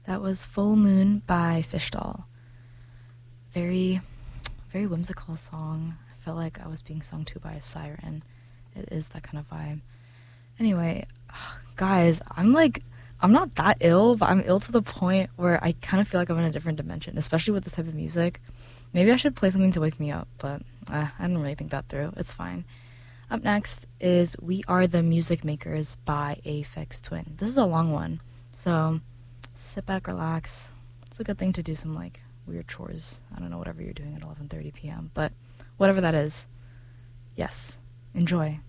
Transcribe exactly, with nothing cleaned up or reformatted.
That was Full Moon by Fish Doll. Very, very whimsical song. I felt like I was being sung to by a siren. It is that kind of vibe. Anyway, guys, I'm like, I'm not that ill, but I'm ill to the point where I kind of feel like I'm in a different dimension, especially with this type of music. Maybe I should play something to wake me up, but uh, I didn't really think that through. It's fine. Up next is We Are the Music Makers by Aphex Twin. This is a long one, so sit back, relax. It's a good thing to do some, like, weird chores. I don't know, whatever you're doing at eleven thirty p.m., but whatever that is, yes, enjoy.